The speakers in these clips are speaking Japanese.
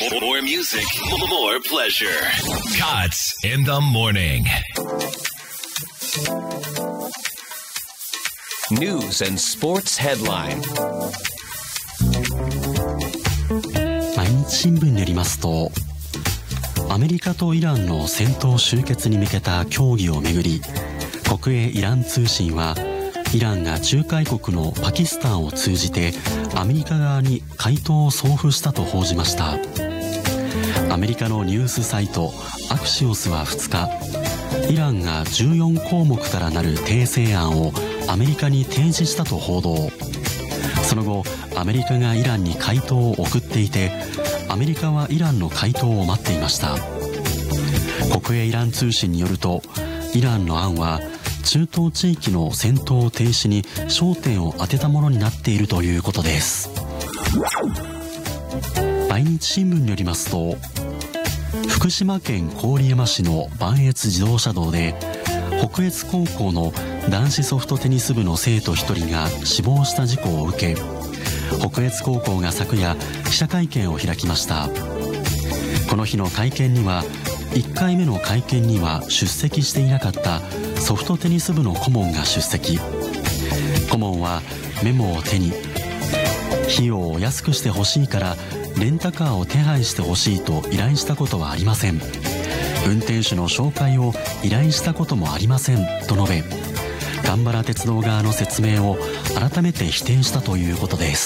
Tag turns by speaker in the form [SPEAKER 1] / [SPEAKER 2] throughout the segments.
[SPEAKER 1] More music, more pleasure. Cuts in the morning. News and sports headline.
[SPEAKER 2] 毎日新聞によりますと、アメリカとイランの戦闘終結に向けた協議をめぐり、国営イラン通信はイランが仲介国のパキスタンを通じてアメリカ側に回答を送付したと報じました。アメリカのニュースサイトアクシオスは2日、イランが14項目からなる訂正案をアメリカに提示したと報道。その後、アメリカがイランに回答を送っていて、アメリカはイランの回答を待っていました。国営イラン通信によると、イランの案は中東地域の戦闘停止に焦点を当てたものになっているということです。毎日新聞によりますと、福島県郡山市の磐越自動車道で北越高校の男子ソフトテニス部の生徒1人が死亡した事故を受け、北越高校が昨夜記者会見を開きました。この日の会見には、1回目の会見には出席していなかったソフトテニス部の顧問が出席。顧問はメモを手に、費用を安くしてほしいからレンタカーを手配してほしいと依頼したことはありません。運転手の紹介を依頼したこともありませんと述べ、ガンバラ鉄道側の説明を改めて否定したということです。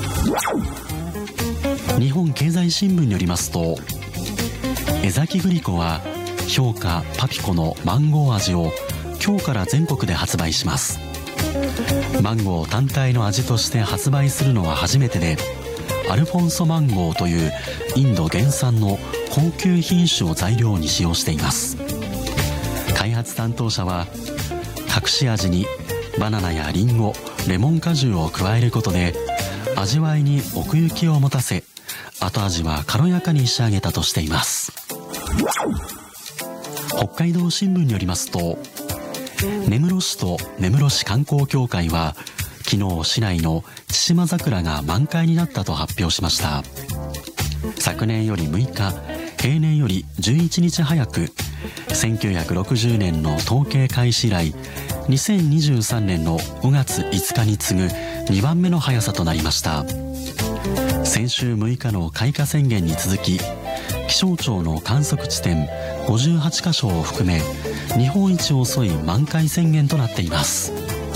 [SPEAKER 2] 日本経済新聞によりますと、江崎グリコは評価パピコのマンゴー味を今日から全国で発売します。マンゴー単体の味として発売するのは初めてで、アルフォンソマンゴーというインド原産の高級品種を材料に使用しています。開発担当者は、隠し味にバナナやリンゴ、レモン果汁を加えることで味わいに奥行きを持たせ、後味は軽やかに仕上げたとしています。北海道新聞によりますと、根室市と根室市観光協会は昨日、市内の千島桜が満開になったと発表しました。昨年より6日、平年より11日早く、1960年の統計開始以来、2023年の5月5日に次ぐ2番目の早さとなりました。先週6日の開花宣言に続き、気象庁の観測地点58カ所を含め日本一遅い満開宣言となっています。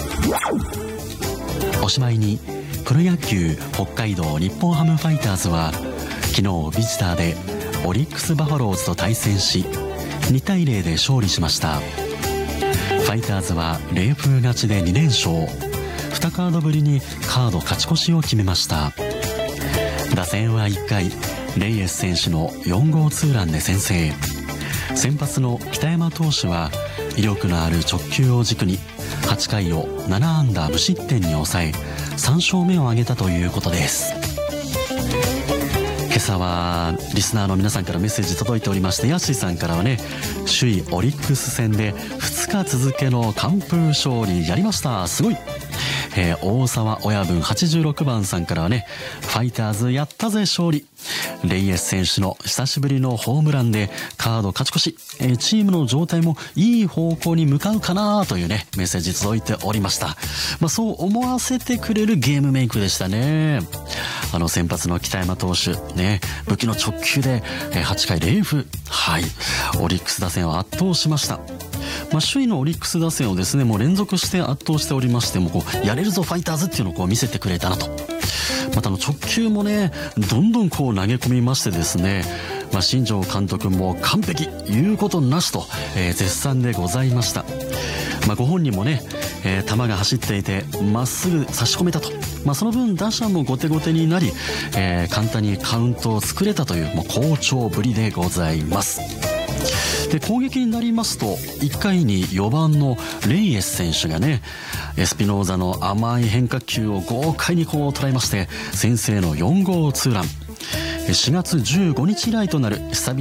[SPEAKER 2] おしまいに、プロ野球北海道日本ハムファイターズは昨日ビジターでオリックスバファローズと対戦し2対0で勝利しました。ファイターズは冷風勝ちで2連勝、2カードぶりにカード勝ち越しを決めました。打線は1回、レイエス選手の4号ツーランで先制。先発の北山投手は威力のある直球を軸に8回を7安打無失点に抑え3勝目を挙げたということです。今朝はリスナーの皆さんからメッセージ届いておりまして、ヤッシーさんからはね、首位オリックス戦で2日続けの完封勝利やりました、すごい。大沢親分86番さんからはね、ファイターズやったぜ勝利、レイエス選手の久しぶりのホームランでカード勝ち越し、チームの状態もいい方向に向かうかなというね、メッセージ届いておりました。そう思わせてくれるゲームメイクでしたね。先発の北山投手ね、武器の直球で8回0分、はい、オリックス打線を圧倒しました。首位のオリックス打線をですね、もう連続して圧倒しておりまして、もうやれるぞファイターズっていうのを見せてくれたなと。また直球もね、どんどん投げ込みましてですね、新庄監督も完璧、言うことなしと、絶賛でございました。ご本人もね、球が走っていてまっすぐ差し込めたと、その分打者も後手後手になり、簡単にカウントを作れたという、好調ぶりでございます。で、攻撃になりますと1回に4番のレイエス選手がね、エスピノーザの甘い変化球を豪快に捉えまして先制の4号ツーラン。4月15日以来となる久々